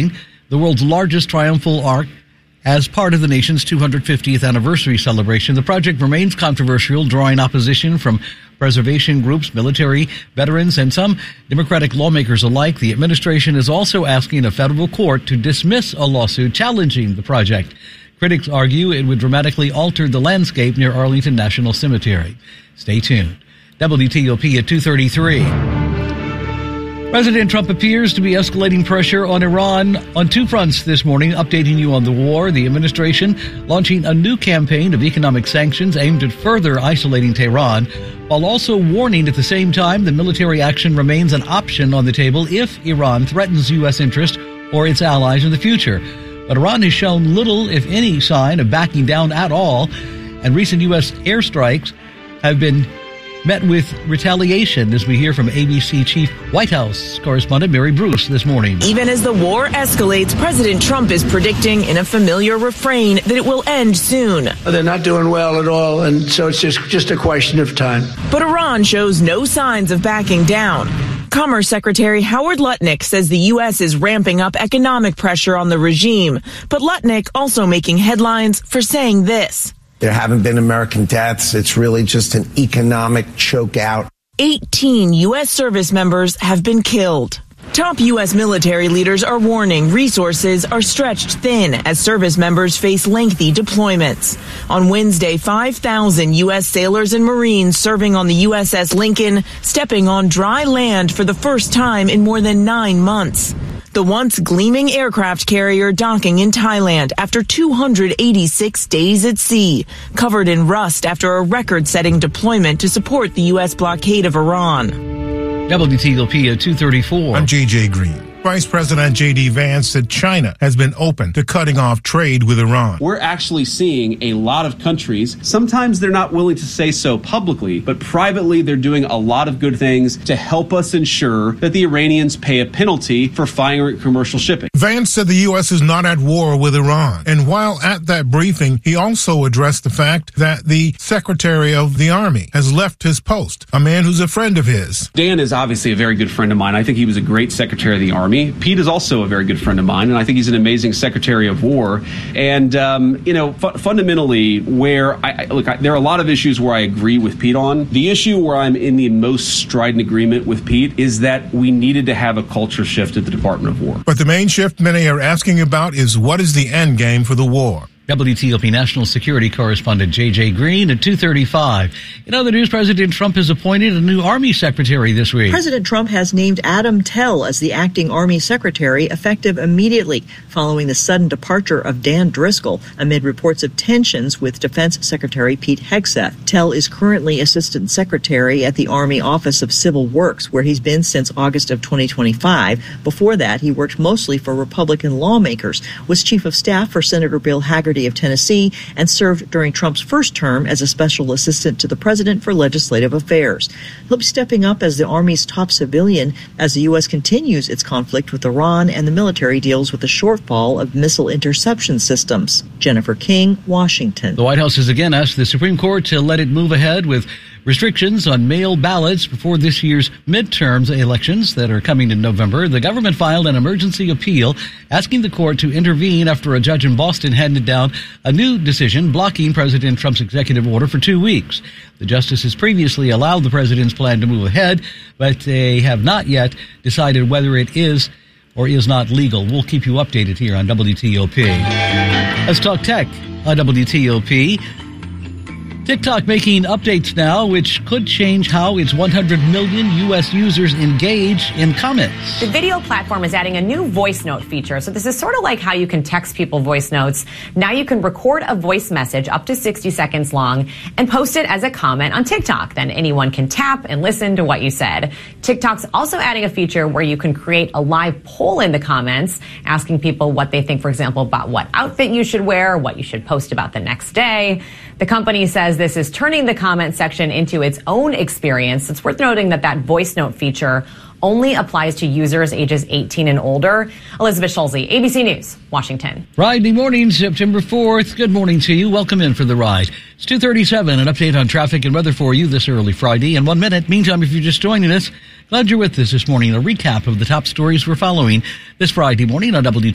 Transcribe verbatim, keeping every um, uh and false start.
unveiling the world's largest triumphal arch as part of the nation's two hundred fiftieth anniversary celebration. The project remains controversial, drawing opposition from preservation groups, military, veterans, and some Democratic lawmakers alike. The administration is also asking a federal court to dismiss a lawsuit challenging the project. Critics argue it would dramatically alter the landscape near Arlington National Cemetery. Stay tuned. W T O P at two thirty-three. President Trump appears to be escalating pressure on Iran on two fronts this morning. Updating you on the war, the administration launching a new campaign of economic sanctions aimed at further isolating Tehran, while also warning at the same time that military action remains an option on the table if Iran threatens U S interest or its allies in the future. But Iran has shown little, if any, sign of backing down at all, and recent U S airstrikes have been met with retaliation, as we hear from A B C Chief White House correspondent Mary Bruce this morning. Even as the war escalates, President Trump is predicting in a familiar refrain that it will end soon. They're not doing well at all, and so it's just, just a question of time. But Iran shows no signs of backing down. Commerce Secretary Howard Lutnick says the U S is ramping up economic pressure on the regime. But Lutnick also making headlines for saying this. There haven't been American deaths. It's really just an economic choke out. eighteen U S service members have been killed. Top U S military leaders are warning resources are stretched thin as service members face lengthy deployments. On Wednesday, five thousand U S sailors and Marines serving on the U S S Lincoln stepping on dry land for the first time in more than nine months. The once gleaming aircraft carrier docking in Thailand after two hundred eighty-six days at sea, covered in rust after a record-setting deployment to support the U S blockade of Iran. W T O P at two thirty-four. I'm J J Green. Vice President J D Vance said China has been open to cutting off trade with Iran. We're actually seeing a lot of countries, sometimes they're not willing to say so publicly, but privately they're doing a lot of good things to help us ensure that the Iranians pay a penalty for firing commercial shipping. Vance said the U S is not at war with Iran. And while at that briefing, he also addressed the fact that the Secretary of the Army has left his post, a man who's a friend of his. Dan is obviously a very good friend of mine. I think he was a great Secretary of the Army. Pete is also a very good friend of mine, and I think he's an amazing Secretary of War. And, um, you know, fu- fundamentally, where I, I look, I, there are a lot of issues where I agree with Pete on. The issue where I'm in the most strident agreement with Pete is that we needed to have a culture shift at the Department of War. But the main shift many are asking about is what is the end game for the war? W T O P National Security Correspondent J J Green at two thirty-five. In other news, President Trump has appointed a new Army Secretary this week. President Trump has named Adam Tell as the acting Army Secretary, effective immediately following the sudden departure of Dan Driscoll amid reports of tensions with Defense Secretary Pete Hegseth. Tell is currently Assistant Secretary at the Army Office of Civil Works, where he's been since August of twenty twenty-five. Before that, he worked mostly for Republican lawmakers, was Chief of Staff for Senator Bill Hagerty of Tennessee, and served during Trump's first term as a special assistant to the president for legislative affairs. He'll be stepping up as the Army's top civilian as the U S continues its conflict with Iran and the military deals with the shortfall of missile interception systems. Jennifer King, Washington. The White House has again asked the Supreme Court to let it move ahead with restrictions on mail ballots before this year's midterms elections that are coming in November. The government filed an emergency appeal asking the court to intervene after a judge in Boston handed down a new decision blocking President Trump's executive order for two weeks. The justices previously allowed the president's plan to move ahead, but they have not yet decided whether it is or is not legal. We'll keep you updated here on W T O P. Let's talk tech on W T O P. TikTok making updates now, which could change how its one hundred million U S users engage in comments. The video platform is adding a new voice note feature. So this is sort of like how you can text people voice notes. Now you can record a voice message up to sixty seconds long and post it as a comment on TikTok. Then anyone can tap and listen to what you said. TikTok's also adding a feature where you can create a live poll in the comments, asking people what they think, for example, about what outfit you should wear, what you should post about the next day. The company says this is turning the comment section into its own experience. It's worth noting that that voice note feature only applies to users ages eighteen and older. Elizabeth Schulze, A B C News, Washington. Friday morning, September fourth. Good morning to you. Welcome in for the ride. It's two thirty-seven, an update on traffic and weather for you this early Friday in one minute. Meantime, if you're just joining us, glad you're with us this morning. A recap of the top stories we're following this Friday morning on W